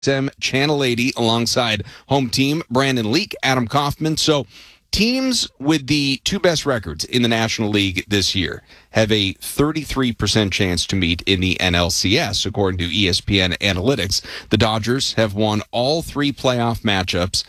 Channel 80 alongside home team Brandon Leak, Adam Kaufman. So teams with the two best records in the National League this year have a 33% chance to meet in the NLCS, according to ESPN Analytics. The Dodgers have won all three playoff matchups,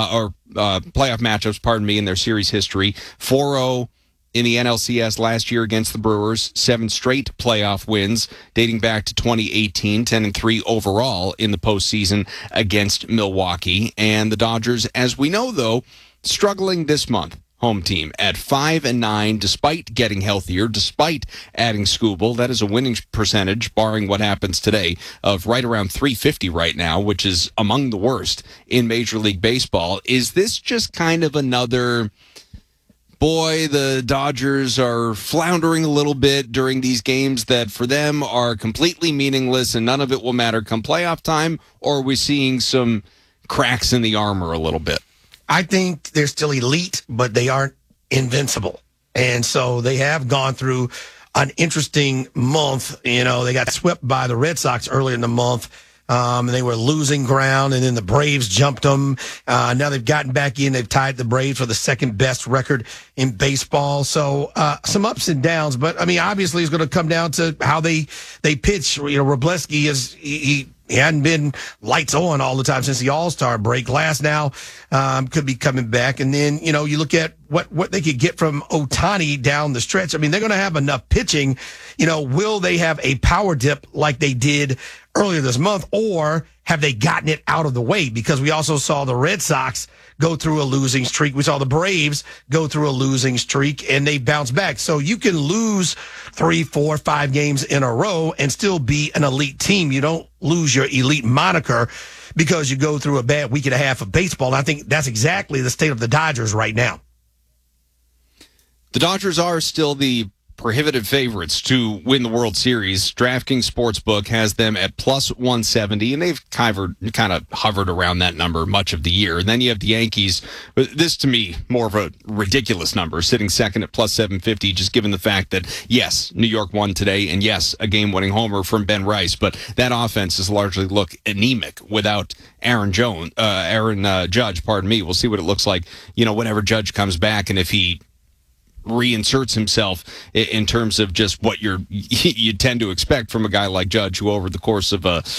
in their series history. 4-0 in the NLCS last year against the Brewers, 7 straight playoff wins dating back to 2018, 10-3 overall in the postseason against Milwaukee. And the Dodgers, as we know, though, struggling this month. Home team at 5-9, despite getting healthier, despite adding Skubal. That is a winning percentage, barring what happens today, of right around .350 right now, which is among the worst in Major League Baseball. Is this just kind of another, boy, the Dodgers are floundering a little bit during these games that for them are completely meaningless and none of it will matter come playoff time? Or are we seeing some cracks in the armor a little bit? I think they're still elite, but they aren't invincible. And so they have gone through an interesting month. You know, they got swept by the Red Sox earlier in the month. And they were losing ground, and then the Braves jumped them. Now they've gotten back in. They've tied the Braves for the second best record in baseball. So some ups and downs, but I mean, obviously, it's going to come down to how they pitch. You know, Wroblewski is he hadn't been lights on all the time since the All-Star break. Last now could be coming back, and then you know you look at what they could get from Ohtani down the stretch. I mean, they're going to have enough pitching. You know, will they have a power dip like they did earlier this month, or have they gotten it out of the way? Because we also saw the Red Sox go through a losing streak. We saw the Braves go through a losing streak, and they bounce back. So you can lose 3, 4, 5 games in a row and still be an elite team. You don't lose your elite moniker because you go through a bad week and a half of baseball. And I think that's exactly the state of the Dodgers right now. The Dodgers are still the prohibitive favorites to win the World Series. DraftKings Sportsbook has them at plus 170, and they've kind of hovered around that number much of the year. And then you have the Yankees. This, to me, more of a ridiculous number, sitting second at plus 750, just given the fact that, yes, New York won today, and yes, a game-winning homer from Ben Rice, but that offense has largely looked anemic without Aaron Judge. We'll see what it looks like, you know, whenever Judge comes back, and if he reinserts himself in terms of just what you tend to expect from a guy like Judge, who over the course of a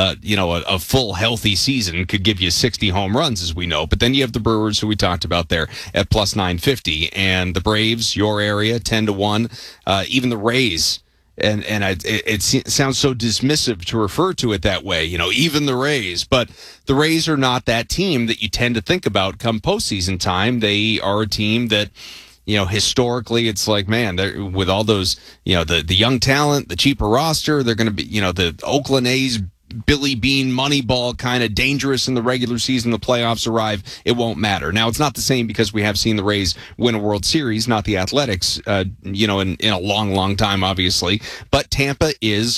full healthy season could give you 60 home runs, as we know. But then you have the Brewers, who we talked about there, at plus 950, and the Braves, your area, 10-1. Even the Rays. And it sounds so dismissive to refer to it that way, you know, even the Rays. But the Rays are not that team that you tend to think about come postseason time. They are a team that, you know, historically, it's like, man, with all those, you know, the young talent, the cheaper roster, they're going to be, you know, the Oakland A's, Billy Bean, Moneyball, kind of dangerous in the regular season. The playoffs arrive, it won't matter. Now, it's not the same because we have seen the Rays win a World Series, not the Athletics, in a long, long time, obviously. But Tampa is,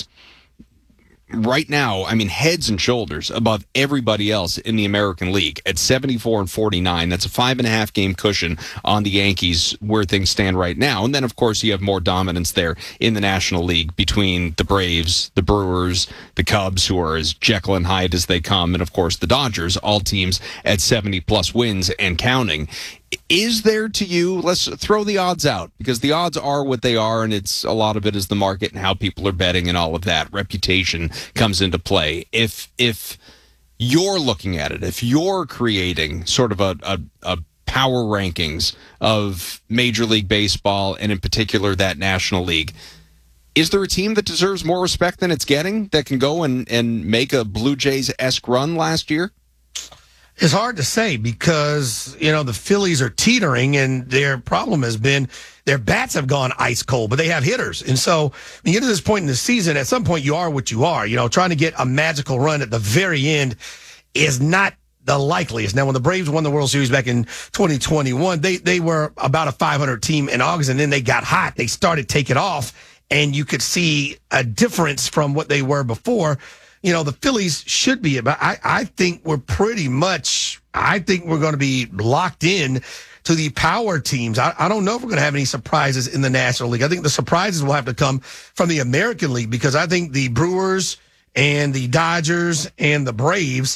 right now, I mean, heads and shoulders above everybody else in the American League at 74-49. That's a 5.5 game cushion on the Yankees where things stand right now. And then, of course, you have more dominance there in the National League between the Braves, the Brewers, the Cubs, who are as Jekyll and Hyde as they come, and, of course, the Dodgers, all teams at 70-plus wins and counting. Is there, to you, let's throw the odds out, because the odds are what they are, and it's a lot of it is the market and how people are betting and all of that. Reputation comes into play. If you're looking at it, if you're creating sort of a power rankings of Major League Baseball, and in particular that National League, is there a team that deserves more respect than it's getting, that can go and make a Blue Jays-esque run last year? It's hard to say because, you know, the Phillies are teetering, and their problem has been their bats have gone ice cold, but they have hitters. And so when you get to this point in the season, at some point you are what you are. You know, trying to get a magical run at the very end is not the likeliest. Now, when the Braves won the World Series back in 2021, they were about a 500 team in August, and then they got hot. They started taking off, and you could see a difference from what they were before. You know, the Phillies should be about, I think we're pretty much, I think we're going to be locked in to the power teams. I don't know if we're going to have any surprises in the National League. I think the surprises will have to come from the American League, because I think the Brewers and the Dodgers and the Braves